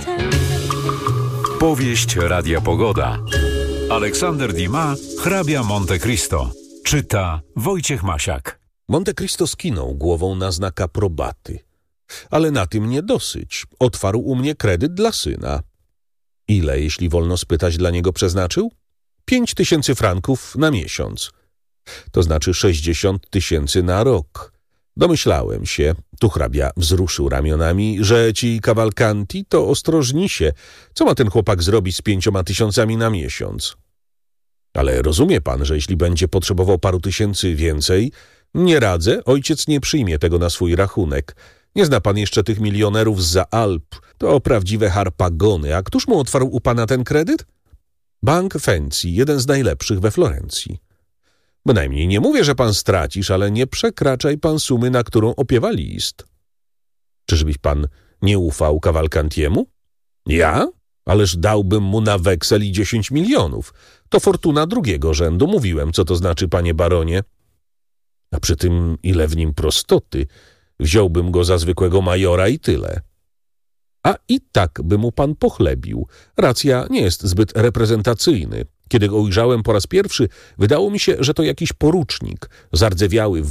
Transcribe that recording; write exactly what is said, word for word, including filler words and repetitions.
Powieść Radia Pogoda. Aleksander Dumas, hrabia Monte Cristo. Czyta Wojciech Masiak. Monte Cristo skinął głową na znak aprobaty. Ale na tym nie dosyć. Otwarł u mnie kredyt dla syna. Ile, jeśli wolno spytać, dla niego przeznaczył? Pięć tysięcy franków na miesiąc. To znaczy sześćdziesiąt tysięcy na rok. Domyślałem się, tu hrabia wzruszył ramionami, że ci Cavalcanti to ostrożnisie. Co ma ten chłopak zrobić z pięcioma tysiącami na miesiąc? Ale rozumie pan, że jeśli będzie potrzebował paru tysięcy więcej, nie radzę, ojciec nie przyjmie tego na swój rachunek. Nie zna pan jeszcze tych milionerów zza Alp. To prawdziwe harpagony. A któż mu otwarł u pana ten kredyt? Bank Fenci, jeden z najlepszych we Florencji. Bynajmniej nie mówię, że pan stracisz, ale nie przekraczaj pan sumy, na którą opiewa list. Czyżbyś pan nie ufał Cavalcantiemu? Ja? Ależ dałbym mu na weksel i dziesięć milionów. To fortuna drugiego rzędu. Mówiłem, co to znaczy, panie baronie. A przy tym ile w nim prostoty. Wziąłbym go za zwykłego majora i tyle. A i tak by mu pan pochlebił. Racja nie jest zbyt reprezentacyjny. Kiedy go ujrzałem po raz pierwszy, wydało mi się, że to jakiś porucznik, zardzewiały w